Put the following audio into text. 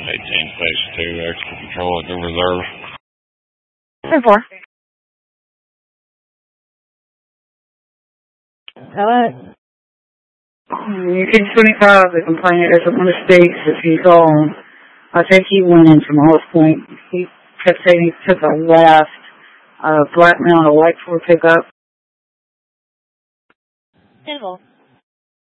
18-2, extra control at the reserve. 10-4. Hello? You can 25, the complainant doesn't want to speak if he's on. I think he went in from Hollis Point. He kept saying he took a left, Black Mountain, a White Ford pickup. 10-4.